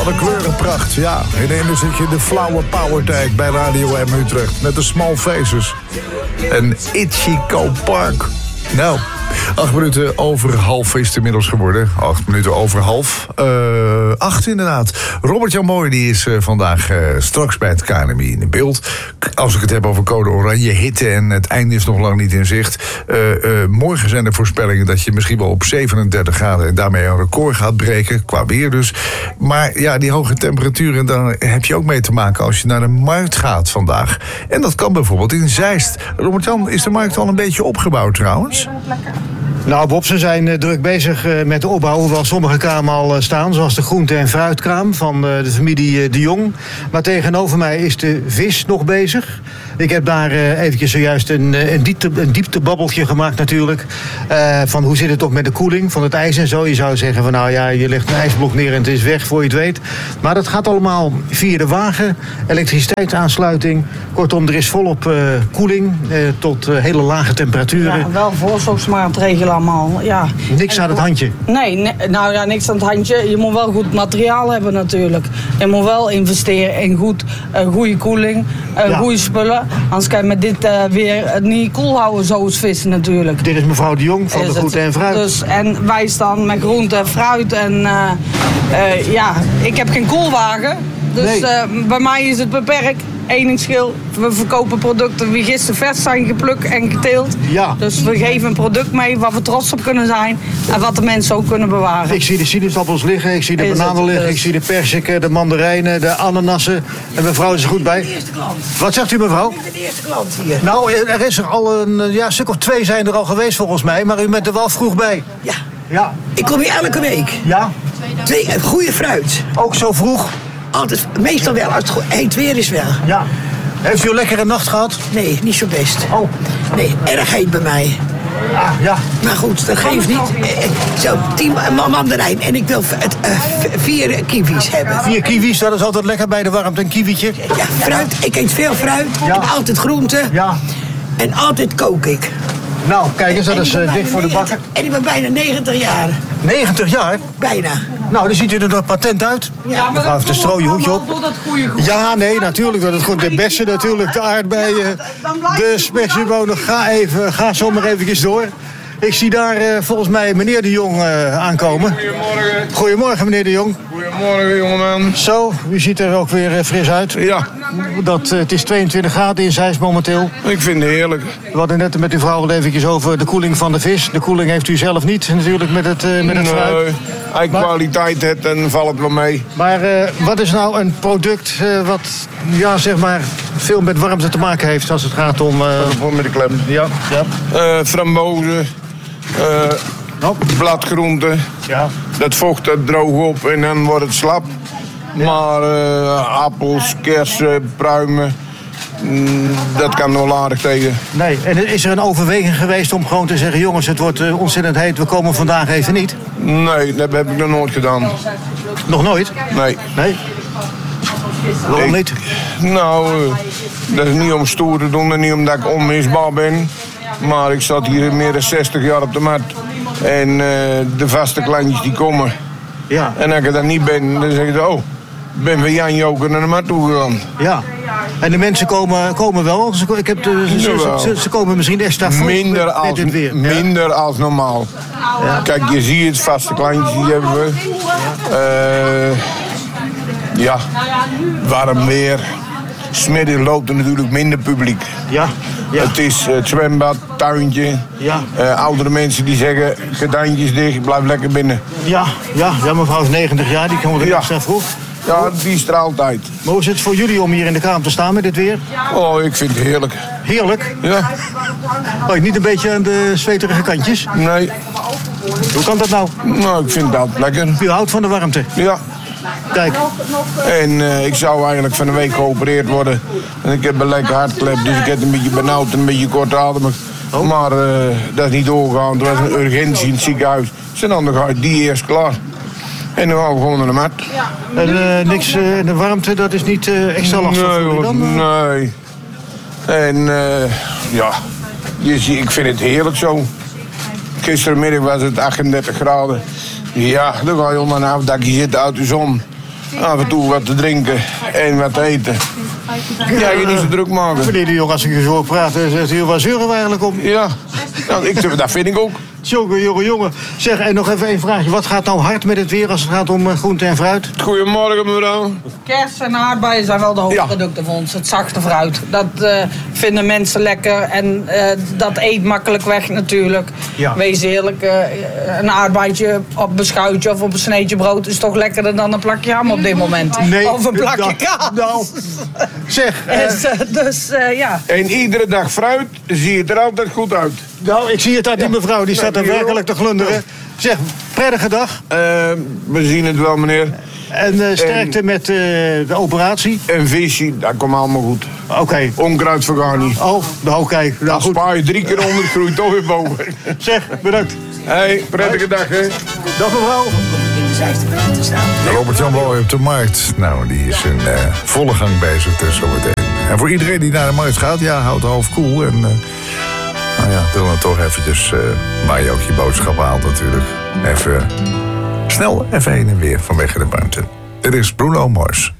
Wat een kleurenpracht, ja. Ineens zit je in de flauwe powertijd bij Radio M Utrecht met de Small Faces. En Ichigo Park. Nou, 8 minuten over half is het inmiddels geworden. 8 minuten over half. 8 inderdaad. Robert-Jan Mooi die is vandaag straks bij het KNMI in beeld. Als ik het heb over code oranje, hitte en het einde is nog lang niet in zicht. Morgen zijn de voorspellingen dat je misschien wel op 37 graden... en daarmee een record gaat breken, qua weer dus. Maar ja, die hoge temperaturen, daar heb je ook mee te maken... als je naar de markt gaat vandaag. En dat kan bijvoorbeeld in Zeist. Robert-Jan, is de markt al een beetje opgebouwd trouwens? Nou, Bob, ze zijn druk bezig met de opbouw, hoewel sommige kramen al staan, zoals de groente- en fruitkraam van de familie De Jong. Maar tegenover mij is de vis nog bezig. Ik heb daar eventjes zojuist een dieptebabbeltje gemaakt natuurlijk. Van hoe zit het toch met de koeling van het ijs en zo. Je zou zeggen van nou ja, je legt een ijsblok neer en het is weg voor je het weet. Maar dat gaat allemaal via de wagen, elektriciteitsaansluiting. Kortom, er is volop koeling tot hele lage temperaturen. Ja, wel voorzorgsmaatregelen allemaal, ja. Niks aan het handje? Nee, nou ja, niks aan het handje. Je moet wel goed materiaal hebben natuurlijk. Je moet wel investeren in goede koeling, goede spullen. Anders kan je met dit weer het niet koel houden zoals vissen natuurlijk. Dit is mevrouw De Jong van de Groente en Fruit. Dus, en wij staan met groente en fruit. En ja, ik heb geen koelwagen. Dus bij mij is het beperkt. Eningsschil. We verkopen producten die gisteren vers zijn geplukt en geteeld. Ja. Dus we geven een product mee waar we trots op kunnen zijn. En wat de mensen ook kunnen bewaren. Ik zie de sinaasappels liggen, ik zie de bananen liggen, ik zie de perziken, de mandarijnen, de ananassen. En mevrouw is er goed bij. De eerste klant. Wat zegt u mevrouw? Ik ben de eerste klant hier. Nou, er is er al een stuk of 2 zijn er al geweest volgens mij. Maar u bent er wel vroeg bij. Ja. Ja. Ik kom hier elke week. Ja? 2 goede fruit. Ook zo vroeg? Altijd, meestal wel, als het heet weer is wel. Ja. Heeft u een lekkere nacht gehad? Nee, niet zo best. Oh. Nee, erg heet bij mij. Ah, ja. Maar goed, dat geeft niet. Zo, 10 mandarijn en ik wil 4 kiwis hebben. 4 kiwis, dat is altijd lekker bij de warmte, een kiwietje. Ja, fruit. Ik eet veel fruit. Ja. Ik heb altijd groenten. Ja. En altijd kook ik. Nou, kijk eens, dat is dicht voor de bakker. En ik ben bijna 90 jaar. 90 jaar? Bijna. Nou, dan ziet u er nog patent uit. Ja, maar Gaat een strooien hoedje op. Door dat goede goed. Ja, nee, natuurlijk. Dat is goed. De bessen natuurlijk, de aardbeien, de spersiebonen. Ga zo maar eventjes door. Ik zie daar volgens mij meneer De Jong aankomen. Goedemorgen. Goedemorgen, meneer De Jong. Goedemorgen, jongeman. Zo, u ziet er ook weer fris uit. Ja, Het is 22 graden in Zeist momenteel. ik vind het heerlijk. We hadden net met uw vrouw al eventjes over de koeling van de vis. De koeling heeft u zelf niet natuurlijk met het fruit. Als je kwaliteit hebt, dan valt het wel mee. Maar wat is nou een product wat ja, zeg maar, veel met warmte te maken heeft als het gaat om... Met de klem. Ja, ja. Frambozen, bladgroenten. Ja. Dat vocht dat droog op en dan wordt het slap. Maar appels, kersen, pruimen, dat kan nog aardig tegen. Nee, en is er een overweging geweest om gewoon te zeggen... jongens, het wordt ontzettend heet, we komen vandaag even niet? Nee, dat heb ik nog nooit gedaan. Nog nooit? Nee. Nee? Waarom niet? Nou, dat is niet om stoer te doen en niet omdat ik onmisbaar ben. Maar ik zat hier meer dan 60 jaar op de markt. En de vaste klantjes die komen. Ja. En als ik er niet ben, dan zeg ik, oh, ik ben van Jan Joker naar de markt toe gegaan. Ja. En de mensen komen wel. Ze komen misschien extra vroeg met het weer. Minder als normaal. Ja. Kijk, je ziet het, vaste klantjes die hebben we. Ja, warm weer. 's middags loopt er natuurlijk minder publiek. Ja. Ja. Het is het zwembad, tuintje. Ja. Oudere mensen die zeggen, gordijntjes dicht, blijf lekker binnen. Ja, mevrouw is 90 jaar, die komt er extra vroeg. Ja, die straalt uit. Maar hoe is het voor jullie om hier in de kamer te staan met dit weer? Oh, ik vind het heerlijk. Heerlijk? Ja. Oh, niet een beetje aan de zweterige kantjes? Nee. Hoe kan dat nou? Nou, ik vind dat lekker. U houdt van de warmte? Ja. Kijk. En ik zou eigenlijk van een week geopereerd worden. En ik heb een lekker hartklep, dus ik heb een beetje benauwd en een beetje kortademig. Oh. Maar dat is niet doorgegaan. Er was een urgentie in het ziekenhuis. En dan ga ik die eerst klaar. En dan gaan we gewoon naar de mat. En niks, de warmte, dat is niet extra lastig voor u dan? Nee. En ja, ik vind het heerlijk zo. Gisterenmiddag was het 38 graden. Ja, dan ga je onder een afdakje zitten uit de zon. af en toe wat te drinken en wat te eten. Ja, je niet zo druk maken. Meneer de Jong, als ik u zo praat, zegt u, waar zeuren we eigenlijk om? Ja, dat vind ik ook. Jongen. Zeg, en nog even één vraagje. Wat gaat nou hard met het weer als het gaat om groente en fruit? Goedemorgen, mevrouw. Kers en aardbeien zijn wel de hoofdproducten voor ons. Het zachte fruit. Dat vinden mensen lekker. En dat eet makkelijk weg natuurlijk. Ja. Wees eerlijk. Een aardbeidje op een beschuitje of op een sneetje brood is toch lekkerder dan een plakje ham op dit moment. Nee. Of een plakje kaas. Nou, zeg. Ja. En iedere dag fruit zie het er altijd goed uit. Nou, ik zie het uit die mevrouw. Die staat er werkelijk te glunderen. Zeg, prettige dag. We zien het wel, meneer. En sterkte met de operatie. En visie, dat komt allemaal goed. Oké. Onkruid vergaan niet. Oh, nou oké. Nou, Als goed. spaar je 3 keer onder, groeit toch weer boven. Zeg, bedankt. Hey, prettige dag, hè. Dag mevrouw. In de zijste te staan. Robert-Jan Boy op de markt. Nou, die is in volle gang bezig dus zometeen. En voor iedereen die naar de markt gaat, ja, houd de hoofd koel. En nou ja, doe dan toch eventjes waar je ook je boodschappen haalt natuurlijk. Even snel even heen en weer vanwege de warmte. Dit is Bruno Mars.